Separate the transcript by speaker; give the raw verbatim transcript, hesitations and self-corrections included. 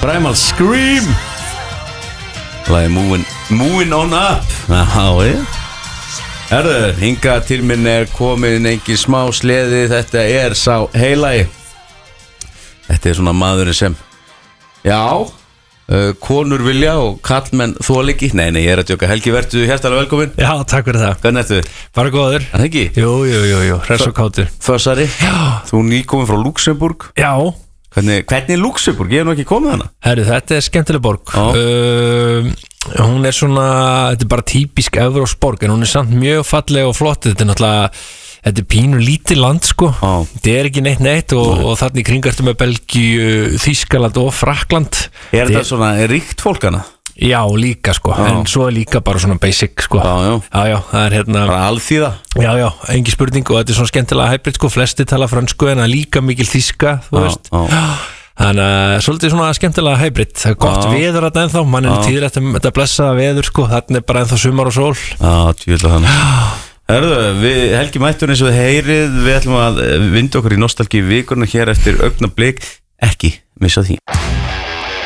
Speaker 1: Primal Scream Lagi moving, moving on up Já, ég Herðu, hinga til minn er komin engin smá sleði. Þetta er sá heilagi. Þetta er svona maðurinn sem Já uh, konur vilja og kallmenn þola ekki. Nei, nei, ég er að djóka. Helgi, vertu hjertalega velkomin.
Speaker 2: Já, takk fyrir það.
Speaker 1: Hvernig ertu?
Speaker 2: Bara góður.
Speaker 1: Er það ekki?
Speaker 2: Jú, jú, jú, jú, hress og kátur.
Speaker 1: Fössari.
Speaker 2: Já.
Speaker 1: Þú nýkomin frá Luxemburg.
Speaker 2: Já.
Speaker 1: Hvernig, hvernig er Luxemburg? Ég hef nú ekki komið hana.
Speaker 2: Herru, þetta er skemmtileg borg. uh, Hún er svona, þetta er bara típisk evrópsk borg, en hún er samt mjög falleg og flott. Þetta er náttúrulega, þetta er pínu lítið land sko.
Speaker 1: Ó.
Speaker 2: Þetta er ekki neitt neitt og, og þarna í kringartu með Belgíu, Þýskaland og Frakkland.
Speaker 1: Er þetta svona, er ríkt fólk hana?
Speaker 2: Já, líka sko,
Speaker 1: Já.
Speaker 2: en svo er líka bara svona basic sko.
Speaker 1: Já, já.
Speaker 2: Já, já, það er hérna
Speaker 1: Bara alþýða.
Speaker 2: Já, já, engin spurning og þetta er svona skemmtilega hybrid sko, flesti tala fransku en það er líka mikil þýska, þú
Speaker 1: Já,
Speaker 2: veist.
Speaker 1: já.
Speaker 2: Þannig að svolítið svona skemmtilega hybrid. Það er gott
Speaker 1: Já.
Speaker 2: veður þetta ennþá, mann er tíður eftir þetta blessaða veður sko, þarna er bara ennþá sumar og sól.
Speaker 1: Já, tjóðlega þannig. Herðu, við Helgi mættur eins og þið heyrið. Við ætlum að vinda okkur í nostalgíu vikurna hér eftir augnablik. Ekki missa því.